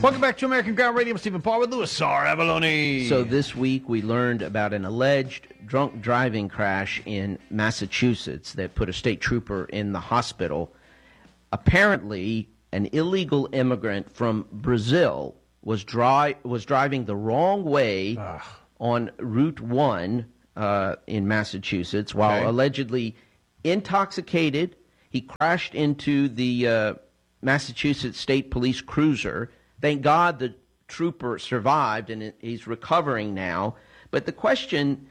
Welcome back to American Ground Radio. I'm Stephen Paul with Louis R. Avalone. So this week we learned about an alleged drunk driving crash in Massachusetts that put a state trooper in the hospital. Apparently, an illegal immigrant from Brazil was driving the wrong way on Route 1 in Massachusetts while allegedly intoxicated. He crashed into the Massachusetts State Police cruiser. Thank God the trooper survived and he's recovering now. But the question,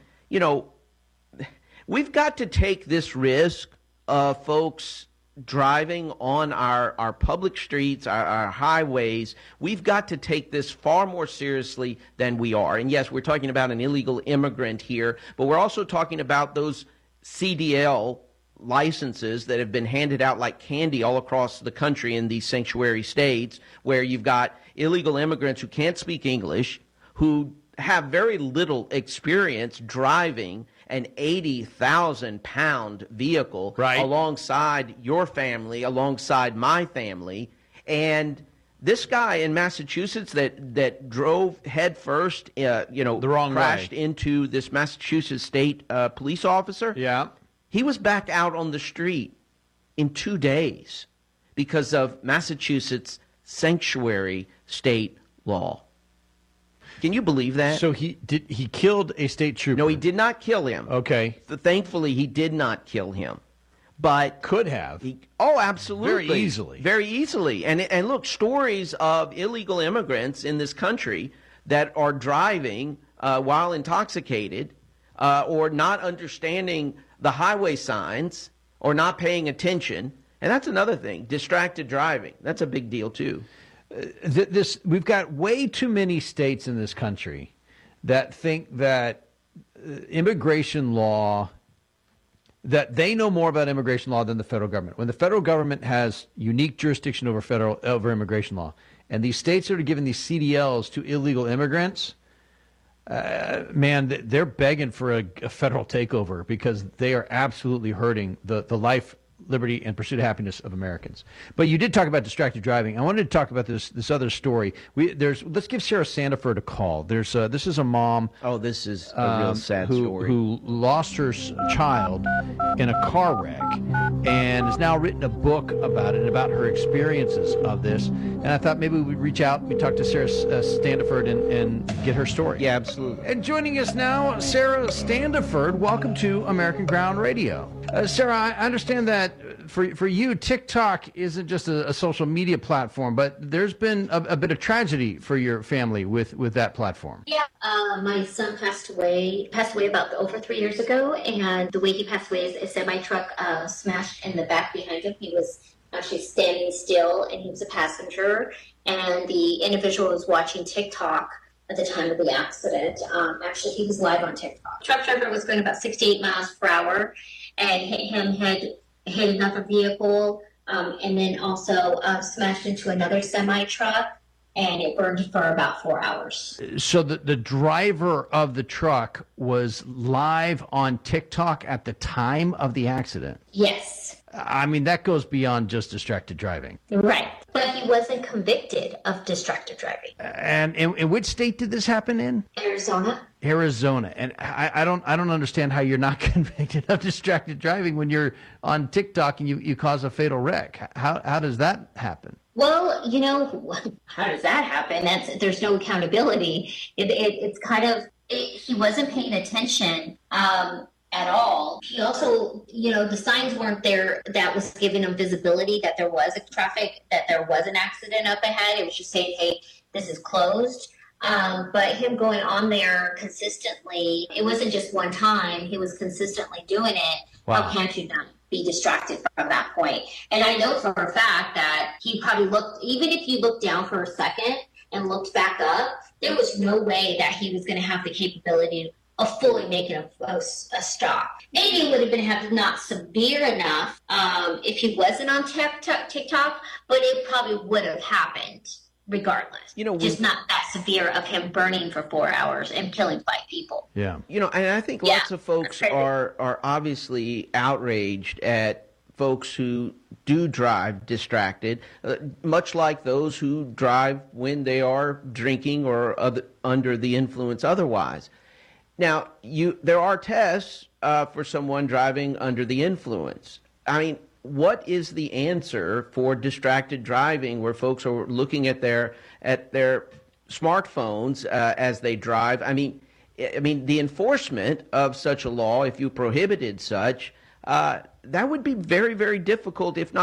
we've got to take this risk of folks driving on our public streets, our highways. We've got to take this far more seriously than we are. And yes, we're talking about an illegal immigrant here, but we're also talking about those CDL licenses that have been handed out like candy all across the country in these sanctuary states, where you've got illegal immigrants who can't speak English, who have very little experience driving an 80,000-pound vehicle alongside your family, alongside my family. And this guy in Massachusetts that drove headfirst, the wrong crashed way into this Massachusetts state police officer. Yeah. He was back out on the street in 2 days because of Massachusetts sanctuary state law. Can you believe that? So he killed a state trooper? No, he did not kill him. Okay. Thankfully, he did not kill him. But could have. Absolutely. Very easily. Very easily. And look, stories of illegal immigrants in this country that are driving while intoxicated or not understanding the highway signs or not paying attention. And that's another thing, distracted driving. That's a big deal, too. We've got way too many states in this country that think that immigration law, that they know more about immigration law than the federal government. When the federal government has unique jurisdiction over immigration law, and these states that are giving these CDLs to illegal immigrants, man, they're begging for a federal takeover because they are absolutely hurting the life, liberty, and pursuit of happiness of Americans. But you did talk about distracted driving. I wanted to talk about this other story. Let's give Sarah Sandiford a call. This is a mom. Oh, this is a real sad story. Who lost her child in a car wreck and has now written a book about it and about her experiences of this. And I thought maybe we'd reach out, we'd talk to Sarah Sandiford and get her story. Yeah, absolutely. And joining us now, Sarah Sandiford. Welcome to American Ground Radio. Sarah, I understand that for you, TikTok isn't just a social media platform, but there's been a bit of tragedy for your family with that platform. Yeah, my son passed away about over 3 years ago, and the way he passed away is a semi-truck smashed in the back behind him. He was actually standing still, and he was a passenger, and the individual was watching TikTok at the time of the accident. Actually, he was live on TikTok. The truck driver was going about 68 miles per hour and hit another vehicle, and then also smashed into another semi-truck, and it burned for about 4 hours. So the driver of the truck was live on TikTok at the time of the accident? Yes. I mean, that goes beyond just distracted driving. Right. But he wasn't convicted of distracted driving. And in which state did this happen in? Arizona. And I don't understand how you're not convicted of distracted driving when you're on TikTok and you cause a fatal wreck. How does that happen? Well, how does that happen? There's no accountability. It's kind of he wasn't paying attention at all. He also, the signs weren't there that was giving him visibility that there was that there was an accident up ahead. It was just saying, hey, this is closed. But him going on there consistently, it wasn't just one time. He was consistently doing it. Wow. How can't you not be distracted from that point? And I know for a fact that he probably even if you looked down for a second and looked back up, there was no way that he was going to have the capability of fully making a stop. Maybe it would have been not severe enough if he wasn't on TikTok, but it probably would have happened regardless. Just not that severe of him burning for 4 hours and killing 5 people. Yeah. And I think lots of folks are obviously outraged at folks who do drive distracted, much like those who drive when they are drinking or under the influence otherwise. Now, there are tests for someone driving under the influence. I mean, what is the answer for distracted driving where folks are looking at their smartphones as they drive? I mean, the enforcement of such a law, if you prohibited such, that would be very, very difficult, if not